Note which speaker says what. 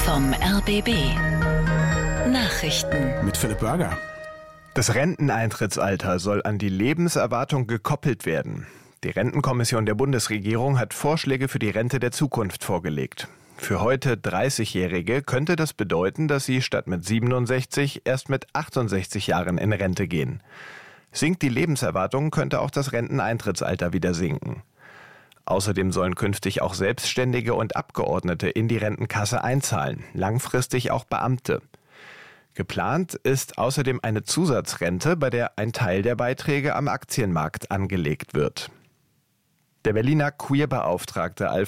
Speaker 1: vom RBB. Nachrichten
Speaker 2: mit Philipp Börger.
Speaker 3: Das Renteneintrittsalter soll an die Lebenserwartung gekoppelt werden. Die Rentenkommission der Bundesregierung hat Vorschläge für die Rente der Zukunft vorgelegt. Für heute 30-Jährige könnte das bedeuten, dass sie statt mit 67 erst mit 68 Jahren in Rente gehen. Sinkt die Lebenserwartung, könnte auch das Renteneintrittsalter wieder sinken. Außerdem sollen künftig auch Selbstständige und Abgeordnete in die Rentenkasse einzahlen, langfristig auch Beamte. Geplant ist außerdem eine Zusatzrente, bei der ein Teil der Beiträge am Aktienmarkt angelegt wird. Der Berliner Queerbeauftragte